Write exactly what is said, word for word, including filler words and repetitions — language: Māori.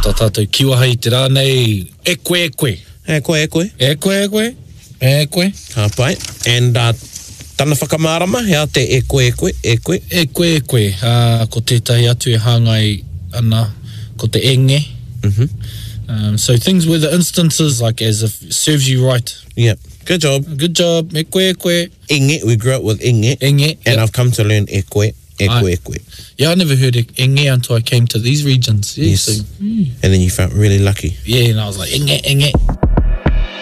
tā tātou kiwahai te rānei, e koe, e koe. E koe, e koe. E koe, e koe. E koe. Ha pai. And uh, tana whakamārama, hea te e koe, e koe, e koe. E koe, e koe. Uh, ko tētahi atu e hāngai ana, ko te enge. Mm-hmm. Um, so things where the instances, like as if it serves you right. Yeah. Good job. Good job. E koe, e koe. Inge, we grew up with inge. Inge. And yep. I've come to learn e koe, e koe, Aye. e koe. Yeah, I never heard enge until I came to these regions. Yeah, Yes. so, mm. And then you felt really lucky. Yeah, and I was like, enge, enge.